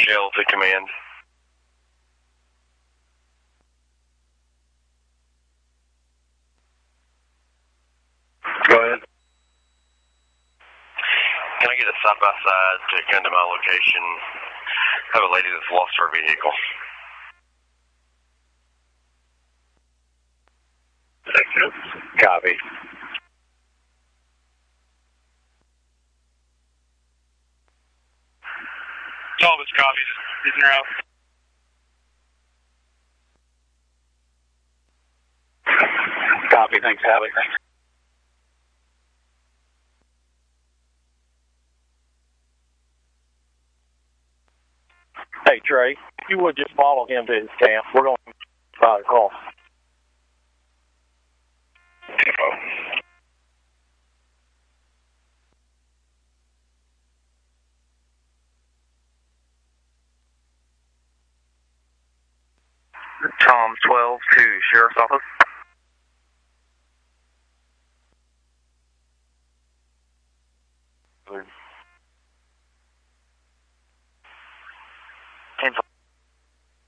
Shell to command. Go ahead. Can I get a side-by-side to come to my location? I have a lady that's lost her vehicle. Copy. All of us copy, just using her out. Copy, thanks, Hallie. Hey, Trey, if you would just follow him to his camp. We're going to try to call. Tom 12 to Sheriff's Office.